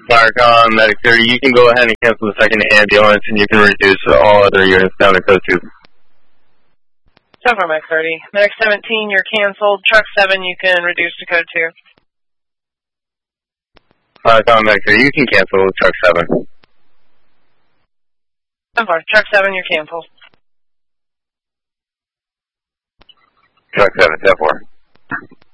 Firecon, Medic 30, you can go ahead and cancel the second ambulance, and you can reduce all other units down to code 2. 7 Medic 30. Medic 17, you're canceled. Truck 7, you can reduce to code 2. Firecon, Medic 30, you can cancel truck 7. Truck 7, you're canceled. Truck 7, 10-4.